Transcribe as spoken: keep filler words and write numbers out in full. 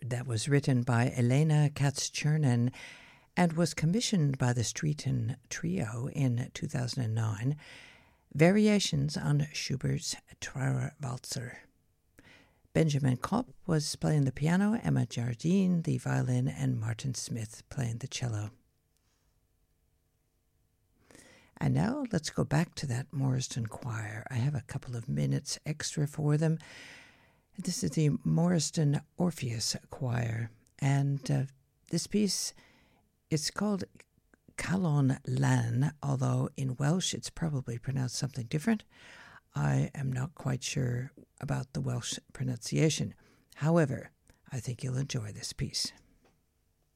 that was written by Elena Katz-Chernin and was commissioned by the Streeton Trio in two thousand nine, Variations on Schubert's Trauerwalzer. Benjamin Kopp was playing the piano, Emma Jardine the violin, and Martin Smith playing the cello. And now let's go back to that Morriston Choir. I have a couple of minutes extra for them. This is the Morriston Orpheus Choir, and uh, this piece, it's called Calon Lan, although in Welsh it's probably pronounced something different. I am not quite sure about the Welsh pronunciation. However, I think you'll enjoy this piece.